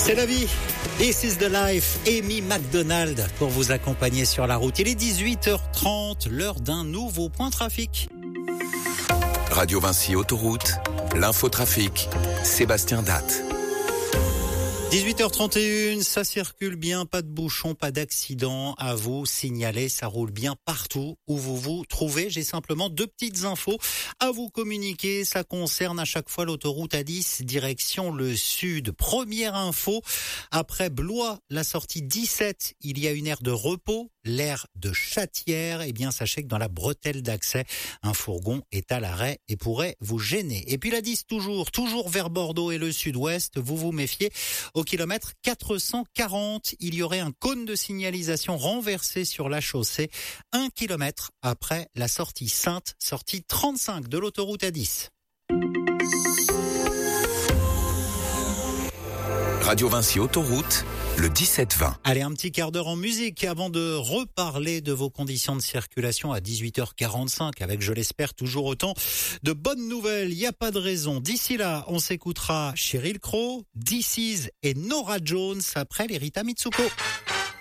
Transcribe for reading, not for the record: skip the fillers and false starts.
C'est la vie. This is the life. Amy McDonald pour vous accompagner sur la route. Il est 18h30, l'heure d'un nouveau point trafic. Radio Vinci Autoroute, l'infotrafic, Sébastien Datte. 18h31, ça circule bien, pas de bouchons, pas d'accident à vous signaler, ça roule bien partout où vous vous trouvez. J'ai simplement deux petites infos à vous communiquer, ça concerne à chaque fois l'autoroute A10 direction le sud. Première info, après Blois, la sortie 17, il y a une aire de repos, l'aire de Chatière. Eh bien, sachez que dans la bretelle d'accès, un fourgon est à l'arrêt et pourrait vous gêner. Et puis la 10 toujours vers Bordeaux et le sud-ouest, vous vous méfiez. Au kilomètre 440, il y aurait un cône de signalisation renversé sur la chaussée, 1 kilomètre après la sortie Sainte, sortie 35 de l'autoroute A10. Radio Vinci Autoroute, le 17-20. Allez, un petit quart d'heure en musique avant de reparler de vos conditions de circulation à 18h45 avec, je l'espère, toujours autant de bonnes nouvelles. Il n'y a pas de raison. D'ici là, on s'écoutera Sheryl Crow, This Is et Norah Jones après les Rita Mitsuko.